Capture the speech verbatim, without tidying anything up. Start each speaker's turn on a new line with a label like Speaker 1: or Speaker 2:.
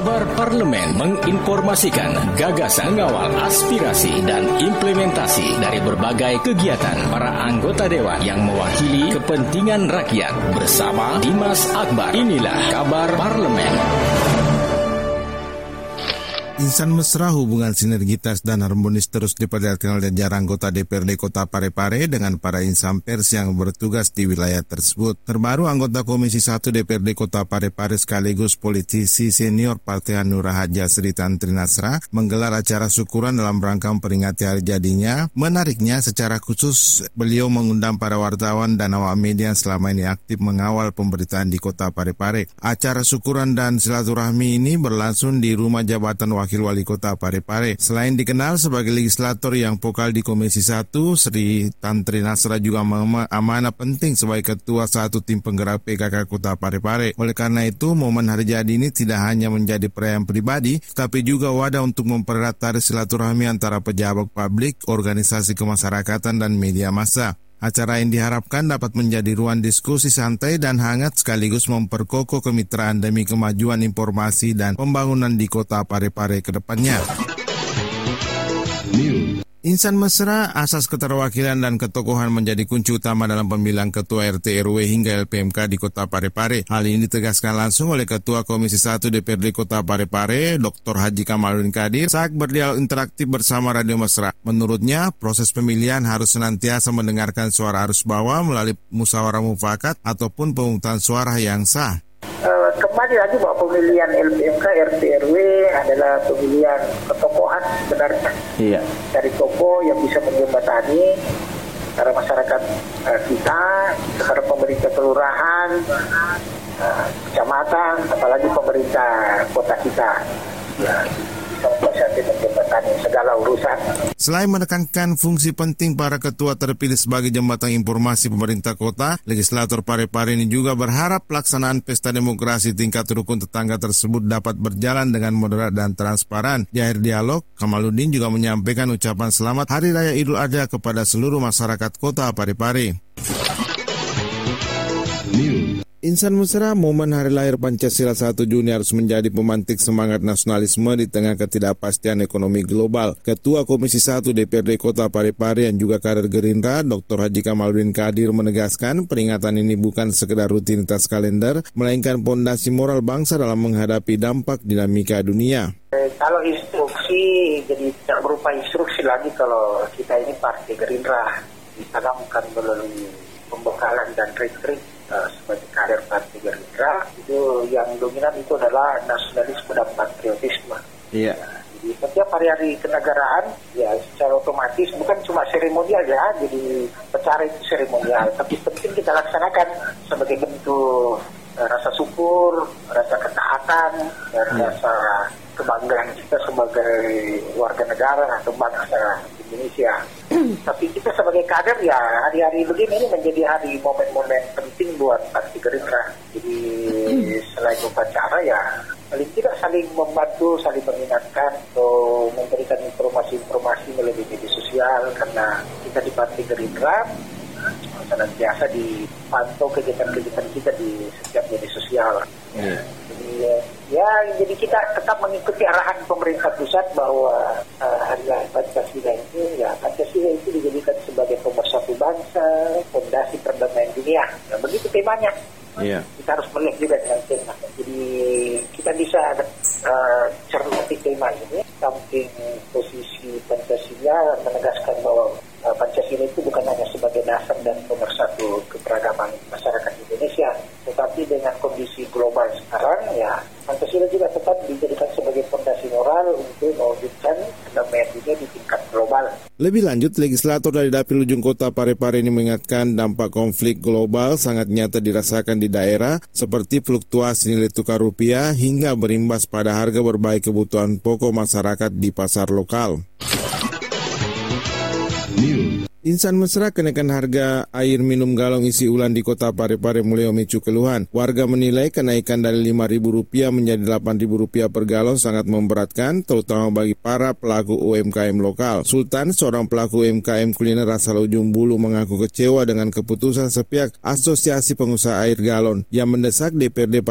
Speaker 1: Kabar Parlemen menginformasikan gagasan, mengawal aspirasi dan implementasi dari berbagai kegiatan para anggota Dewan yang mewakili kepentingan rakyat bersama Dimas Akbar. Inilah Kabar Parlemen.
Speaker 2: Insan mesra, hubungan sinergitas dan harmonis terus diperlihatkan oleh jajaran anggota D P R D Kota Parepare dengan para insan pers yang bertugas di wilayah tersebut. Terbaru anggota Komisi satu D P R D Kota Parepare sekaligus politisi senior Partai Hanura Haja Sri Tantri Nasra menggelar acara syukuran dalam rangka memperingati hari jadinya. Menariknya, secara khusus beliau mengundang para wartawan dan awak media yang selama ini aktif mengawal pemberitaan di Kota Parepare. Acara syukuran dan silaturahmi ini berlangsung di rumah jabatan wakil Wakil Wali Kota Parepare. Selain dikenal sebagai legislator yang vokal di Komisi satu, Sri Tantri Nasra juga amanah penting sebagai Ketua satu tim penggerak P K K Kota Parepare. Oleh karena itu, momen hari jadi ini tidak hanya menjadi perayaan pribadi, tapi juga wadah untuk mempererat tali silaturahmi antara pejabat publik, organisasi kemasyarakatan, dan media massa. Acara yang diharapkan dapat menjadi ruang diskusi santai dan hangat sekaligus memperkokoh kemitraan demi kemajuan informasi dan pembangunan di Kota Parepare ke depannya. Insan mesra, asas keterwakilan dan ketokohan menjadi kunci utama dalam pemilihan Ketua R T R W hingga L P M K di Kota Parepare. Hal ini ditegaskan langsung oleh Ketua Komisi satu D P R D Kota Parepare, Doktor Haji Kamaludin Qadir, saat berdialog interaktif bersama Radio Mesra. Menurutnya, proses pemilihan harus senantiasa mendengarkan suara arus bawah melalui musyawarah mufakat ataupun pemungutan suara yang sah.
Speaker 3: Uh, kembali lagi bahwa pemilihan L P M K R T R W adalah pemilihan ketokohan sebenarnya. Iya. Dari tokoh yang bisa menjembatani antara masyarakat uh, kita, antara pemerintah kelurahan, uh, kecamatan, apalagi pemerintah kota kita. Ya. Segala urusan.
Speaker 2: Selain menekankan fungsi penting para ketua terpilih sebagai jembatan informasi pemerintah kota, legislator Parepare ini juga berharap pelaksanaan pesta demokrasi tingkat rukun tetangga tersebut dapat berjalan dengan moderat dan transparan. Di akhir dialog, Kamaludin juga menyampaikan ucapan selamat Hari Raya Idul Adha kepada seluruh masyarakat kota Parepare. Insan mesra, momen Hari Lahir Pancasila satu Juni harus menjadi pemantik semangat nasionalisme di tengah ketidakpastian ekonomi global. Ketua Komisi satu D P R D Kota Parepare yang juga kader Gerindra, Doktor Haji Kamaludin Qadir menegaskan peringatan ini bukan sekedar rutinitas kalender, melainkan pondasi moral bangsa dalam menghadapi dampak dinamika dunia.
Speaker 3: Kalau instruksi jadi tidak berupa instruksi lagi kalau kita ini Partai Gerindra ditanamkan melalui pembekalan dan trik-trik Uh, sebagai kader Partai Gerindra, itu yang dominan itu adalah nasionalisme dan patriotisme. Iya. Yeah. Jadi setiap hari-hari kenegaraan ya secara otomatis bukan cuma seremonial ya, jadi acara itu seremonial, tapi penting kita laksanakan sebagai bentuk uh, rasa syukur, rasa ketaatan, dan hmm. rasa kebanggaan kita sebagai warga negara atau bangsa Indonesia. Tapi kita sebagai kader ya hari-hari begini ini menjadi hari momen-momen penting buat Partai Gerindra. Jadi selain upacara ya paling tidak saling membantu, saling mengingatkan atau memberikan informasi-informasi melalui media sosial, karena kita di Partai Gerindra senantiasa dipantau kegiatan-kegiatan kita di setiap media sosial. Yeah. Jadi ya, jadi kita tetap mengikuti arahan pemerintah pusat bahwa uh, Hari Lahir Pancasila itu ya Pancasila itu dijadikan sebagai pemersatu bangsa, fondasi perdamaian dunia. Nah, begitu temanya. Yeah. Kita harus melihat juga dengan tema. Jadi kita bisa uh, cermati tema ini, samping posisi Pancasila menegaskan bahwa uh, Pancasila itu bukan hanya sebagai dasar dan pemersatu keberagaman masyarakat Indonesia, tetapi dengan kondisi global sekarang ya Pancasila juga tetap dijadikan sebagai fondasi moral untuk mewujudkan perdamaian dunia di tingkat global.
Speaker 2: Lebih lanjut, legislator dari Dapil Ujung Kota Parepare ini mengingatkan dampak konflik global sangat nyata dirasakan di daerah seperti fluktuasi nilai tukar rupiah hingga berimbas pada harga berbagai kebutuhan pokok masyarakat di pasar lokal. Insan mesra, kenaikan harga air minum galon isi ulang di Kota Parepare mulai memicu keluhan. Warga menilai kenaikan dari lima ribu rupiah menjadi delapan ribu rupiah per galon sangat memberatkan, terutama bagi para pelaku U M K M lokal. Sultan, seorang pelaku U M K M kuliner asal Ujung Bulu, mengaku kecewa dengan keputusan sepihak Asosiasi Pengusaha Air Galon yang mendesak D P R D